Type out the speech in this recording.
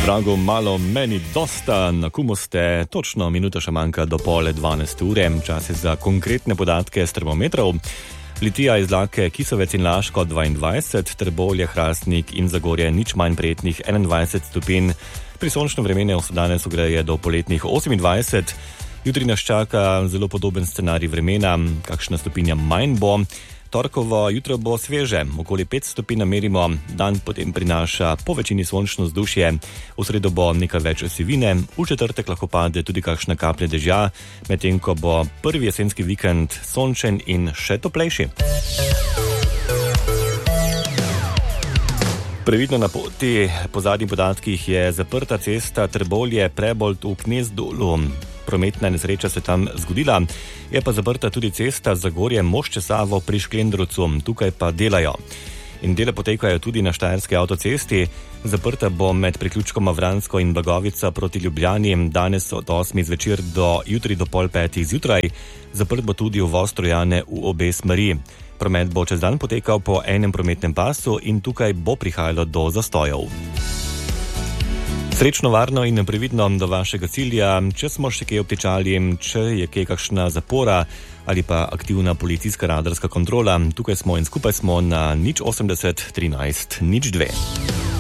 Drago malo, meni dosta, na Kumu ste, točno minuta še manjka do 11:30, čas je za konkretne podatke s termometrov. Litija iz Lake, Kisovec in Laško 22, Trbovlje, Hrastnik in Zagorje nič manj prijetnih 21 stopinj. Pri sončnem vremenu se danes ogreje do poletnih 28. Jutri nas čaka zelo podoben scenarij vremena, kakšna stopinja manj bo. Torkovo jutro bo sveže, okoli 5 stopinj namerimo, dan potem prinaša po večini sončno vzdušje, v sredo bo nekaj več osivine, v četrtek lahko pade tudi kakšna kaplja dežja, medtem ko bo prvi jesenski vikend sončen in še toplejši. Previdno na poti, po zadnjih podatkih je zaprta cesta Trbovlje-Prebold v Knezdolu. Prometna nesreča se tam zgodila, je pa zaprta tudi cesta Zagorje-Mošče-Savo pri Šklendrovcu, tukaj pa delajo. In dele potekajo tudi na štajerski avtocesti, zaprta bo med priključkoma Vransko in Blagovica proti Ljubljani, danes od 8 zvečer do jutri do 4:30 zjutraj, zaprt bo tudi uvoz Trojane v obe smeri. Promet bo čez dan potekal po enem prometnem pasu in tukaj bo prihajalo do zastojev. Srečno, varno in previdno do vašega cilja, če smo še kje obtičali, če je kje kakšna zapora ali pa aktivna policijska radarska kontrola, tukaj smo in skupaj smo na 080 13 02.